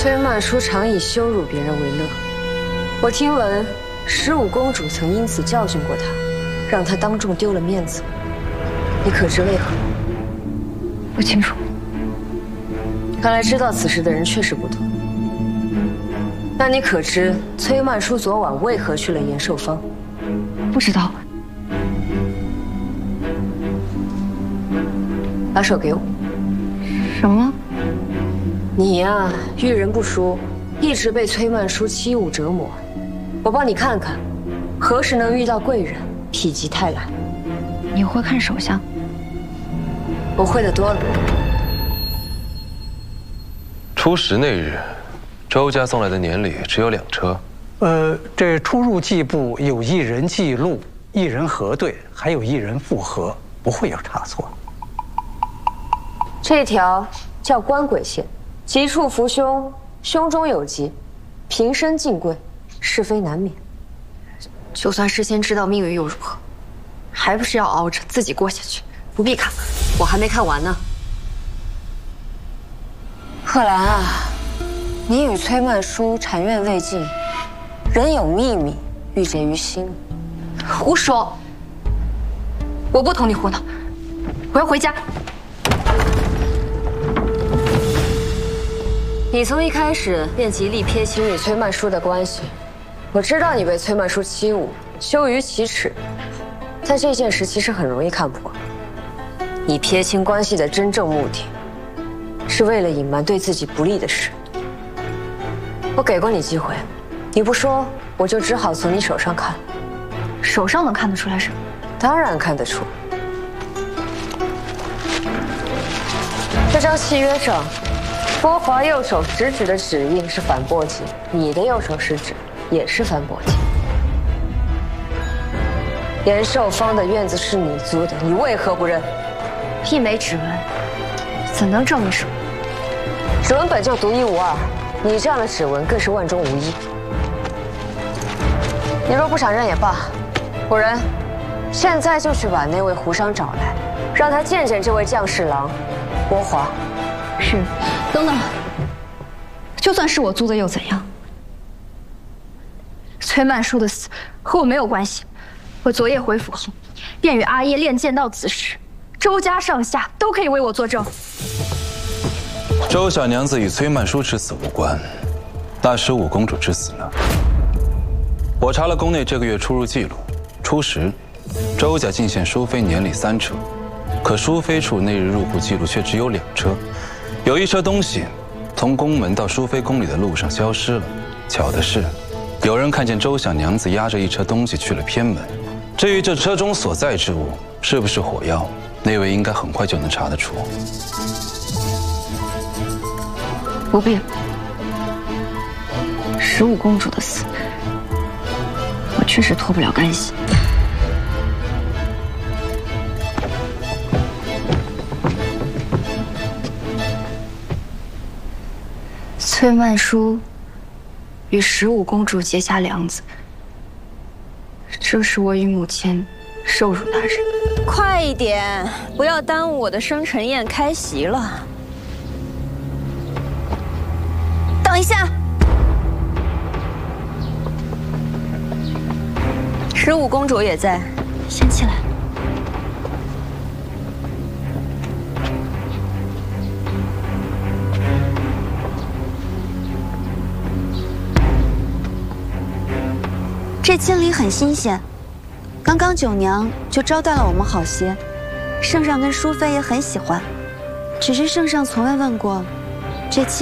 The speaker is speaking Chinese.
崔曼殊常以羞辱别人为乐。我听闻15公主曾因此教训过她，让她当众丢了面子。你可知为何？ 不清楚。 看来知道此事的人确实不多。那你可知崔曼殊昨晚为何去了延寿坊？ 不知道。 把手给我。 什么？ 你呀，遇人不淑，一直被崔曼殊欺侮折磨。我帮你看看，何时能遇到贵人，否极泰来。 你会看手相？ 我会的多了。 初10那日，周家送来的年礼只有2车。 这出入记簿有1人记录，1人核对，还有1人复核，不会有差错。 这条叫官鬼线，吉处福凶，凶中有吉，平身进贵，是非难免。 就算事先知道命运又如何，还不是要熬着自己过下去？不必看了， 我还没看完呢。贺兰啊，你与崔曼殊缠怨未尽，仍有秘密郁结于心。 胡说！我不同你胡闹，我要回家。 你从一开始便极力撇清与崔曼殊的关系，我知道你被崔曼殊欺侮，羞于启齿，但这件事其实很容易看破。你撇清关系的真正目的，是为了隐瞒对自己不利的事。我给过你机会，你不说，我就只好从你手上看。 手上能看得出来什么？ 当然看得出。这张契约上，波华右手食指的指印是反波迹，你的右手食指也是反波迹。延寿坊的院子是你租的，你为何不认？ 一枚指纹，怎能证明什么？ 指纹本就独一无二，你这样的指纹更是万中无一。你若不想认也罢，古人，现在就去把那位胡商找来，让他见见这位将士郎波华。 是。等等，就算是我租的又怎样？崔曼殊的死和我没有关系。我昨夜回府后，便与阿耶练剑到此时，周家上下都可以为我作证。 周小娘子与崔曼殊之死无关，那15公主之死呢？我查了宫内这个月出入记录，初10，周家进献淑妃年礼3车，可淑妃处那日入户记录却只有2车。有1车东西从宫门到淑妃宫里的路上消失了。巧的是，有人看见周小娘子押着1车东西去了偏门。至于这车中所在之物是不是火药，那位应该很快就能查得出。 不必了。15公主的死，我确实脱不了干系。崔曼殊与15公主结下梁子，这是我与母亲受辱大人。 快一点，不要耽误我的生辰宴开席了。等一下，15公主也在， 先起来。 这金礼很新鲜，刚刚九娘就招待了我们好些，圣上跟淑妃也很喜欢，只是圣上从未问过这